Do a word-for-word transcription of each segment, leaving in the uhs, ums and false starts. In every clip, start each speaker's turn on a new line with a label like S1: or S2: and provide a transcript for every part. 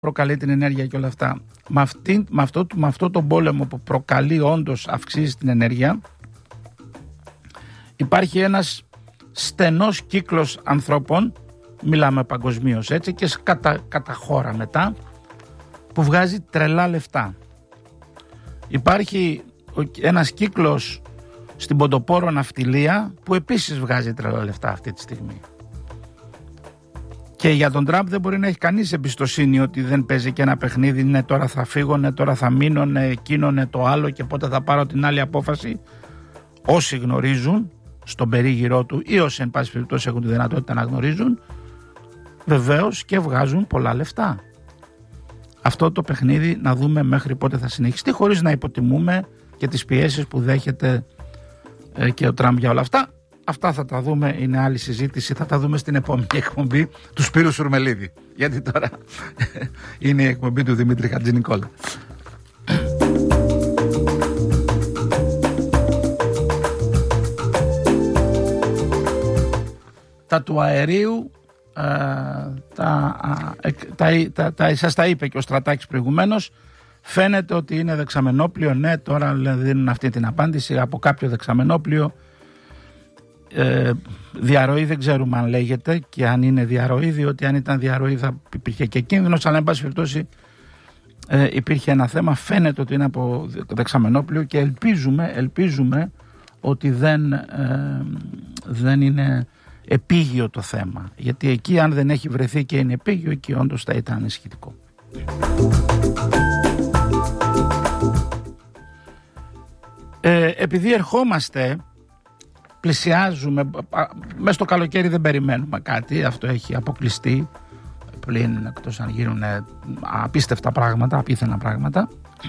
S1: προκαλεί την ενέργεια και όλα αυτά. Με, αυτή, με, αυτό, με αυτό τον πόλεμο που προκαλεί όντως αυξήσει την ενέργεια, υπάρχει ένας στενός κύκλος ανθρώπων, μιλάμε παγκοσμίως έτσι, και κατά, κατά χώρα μετά, που βγάζει τρελά λεφτά. Υπάρχει ένας κύκλος στην ποντοπόρο ναυτιλία που επίσης βγάζει τρελά λεφτά αυτή τη στιγμή. Και για τον Τραμπ δεν μπορεί να έχει κανείς εμπιστοσύνη ότι δεν παίζει και ένα παιχνίδι, ναι τώρα θα φύγω, ναι τώρα θα μείνω, ναι εκείνο, ναι το άλλο και πότε θα πάρω την άλλη απόφαση. Όσοι γνωρίζουν στον περίγυρό του ή όσοι εν πάση περιπτώσει έχουν τη δυνατότητα να γνωρίζουν, βεβαίως και βγάζουν πολλά λεφτά. Αυτό το παιχνίδι να δούμε μέχρι πότε θα συνεχιστεί, χωρίς να υποτιμούμε και τις πιέσεις που δέχεται ε, και ο Τραμπ για όλα αυτά. Αυτά θα τα δούμε, είναι άλλη συζήτηση, θα τα δούμε στην επόμενη εκπομπή του Σπύρου Σουρμελίδη. Γιατί τώρα είναι η εκπομπή του Δημήτρη Χατζηνικόλα. Τα του αερίου, ε, τα, ε, τα, τα, τα, σας τα είπε και ο Στρατάκης προηγουμένως, φαίνεται ότι είναι δεξαμενόπλιο, ναι τώρα δίνουν αυτή την απάντηση από κάποιο δεξαμενόπλιο. Ε, διαρροή δεν ξέρουμε αν λέγεται και αν είναι διαρροή, διότι αν ήταν διαρροή θα υπήρχε και κίνδυνος, αλλά εν πάση περιπτώσει ε, υπήρχε ένα θέμα, φαίνεται ότι είναι από δεξαμενόπλιο και ελπίζουμε, ελπίζουμε ότι δεν, ε, δεν είναι επίγειο το θέμα, γιατί εκεί αν δεν έχει βρεθεί και είναι επίγειο, εκεί όντως θα ήταν ισχυτικό. Ε, επειδή ερχόμαστε, πλησιάζουμε, μέσα στο καλοκαίρι δεν περιμένουμε κάτι, αυτό έχει αποκλειστεί, πλην εκτός αν γίνουν απίστευτα πράγματα, απίθανα πράγματα,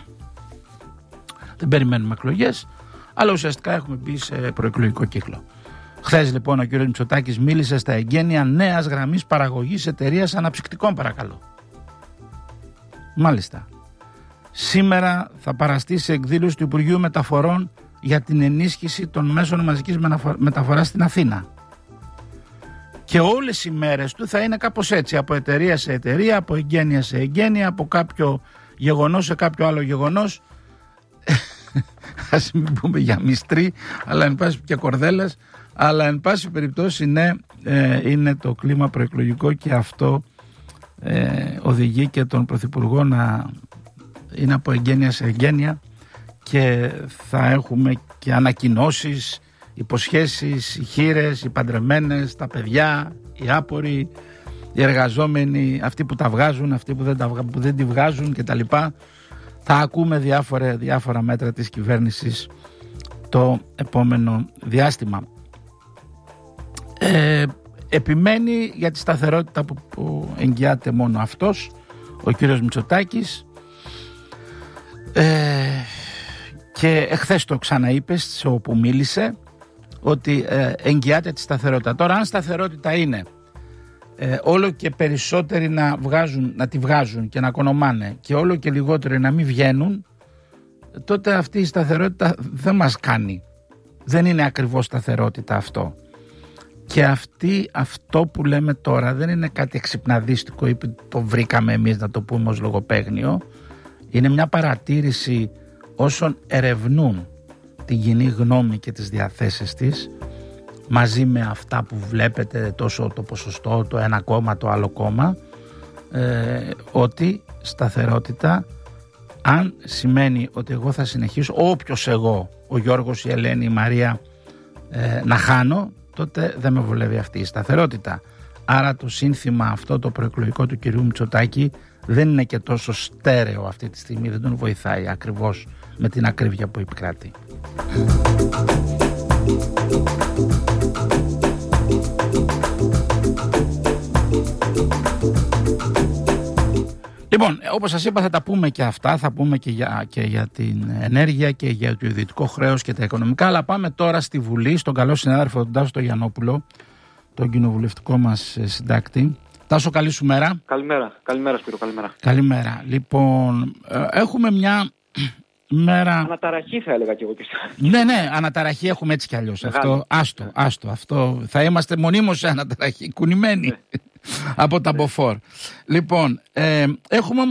S1: δεν περιμένουμε εκλογές, αλλά ουσιαστικά έχουμε μπει σε προεκλογικό κύκλο. Χθες λοιπόν ο κ. Μητσοτάκης μίλησε στα εγγένεια νέας γραμμής παραγωγής εταιρείας αναψυκτικών, παρακαλώ. Μάλιστα. Σήμερα θα παραστεί σε εκδήλωση του Υπουργείου Μεταφορών για την ενίσχυση των μέσων μαζικής μεταφοράς στην Αθήνα. Και όλες οι μέρες του θα είναι κάπως έτσι, από εταιρεία σε εταιρεία, από εγγένεια σε εγγένεια, από κάποιο γεγονός σε κάποιο άλλο γεγονός. Ας μην πούμε για μυστρή, αλλά εν πάση και κορδέλας, αλλά εν πάση περιπτώσει ναι, ε, είναι το κλίμα προεκλογικό και αυτό ε, οδηγεί και τον Πρωθυπουργό να είναι από εγγένεια σε εγγένεια και θα έχουμε και ανακοινώσεις, υποσχέσεις, οι χήρες, οι παντρεμένες, τα παιδιά, οι άποροι, οι εργαζόμενοι, αυτοί που τα βγάζουν, αυτοί που δεν, τα, που δεν τη βγάζουν κτλ. Θα ακούμε διάφορα, διάφορα μέτρα της κυβέρνησης το επόμενο διάστημα. Ε, επιμένει για τη σταθερότητα που, που εγγυάται μόνο αυτός, ο κύριος Μητσοτάκης, ε, και εχθές το ξαναείπε όπου μίλησε, ότι ε, εγγυάται τη σταθερότητα. Τώρα αν σταθερότητα είναι ε, όλο και περισσότεροι να, βγάζουν, να τη βγάζουν και να κονομάνε και όλο και λιγότεροι να μην βγαίνουν, τότε αυτή η σταθερότητα δεν μας κάνει. Δεν είναι ακριβώς σταθερότητα αυτό. Και αυτή, αυτό που λέμε τώρα δεν είναι κάτι εξυπναδίστικο ή το βρήκαμε εμείς να το πούμε ως λογοπαίγνιο. Είναι μια παρατήρηση όσων ερευνούν την κοινή γνώμη και τις διαθέσεις της, μαζί με αυτά που βλέπετε τόσο το ποσοστό, το ένα κόμμα, το άλλο κόμμα, ε, ότι σταθερότητα, αν σημαίνει ότι εγώ θα συνεχίσω, όποιος εγώ, ο Γιώργος, η Ελένη, η Μαρία, ε, να χάνω, τότε δεν με βολεύει αυτή η σταθερότητα. Άρα το σύνθημα αυτό το προεκλογικό του κυρίου Μητσοτάκη δεν είναι και τόσο στέρεο αυτή τη στιγμή, δεν τον βοηθάει ακριβώς με την ακρίβεια που επικράτει. Λοιπόν, όπως σας είπα θα τα πούμε και αυτά, θα πούμε και για, και για την ενέργεια και για το ιδιωτικό χρέος και τα οικονομικά, αλλά πάμε τώρα στη Βουλή, στον καλό συνάδελφο τον Τάσο τον Γιαννόπουλο, τον κοινοβουλευτικό μας συντάκτη. Τάσο, καλή σου μέρα.
S2: Καλημέρα, καλημέρα Σπύρο, καλημέρα.
S1: Καλημέρα. Λοιπόν, έχουμε μια μέρα...
S2: Αναταραχή θα έλεγα και εγώ και
S1: Ναι, ναι, αναταραχή έχουμε έτσι κι αλλιώς. Αυτό, άστο, άστο, αυτό. Θα είμαστε μονίμως σε αναταραχή, κουνημένοι. Ναι. από τα μποφόρ. Λοιπόν, ε, έχουμε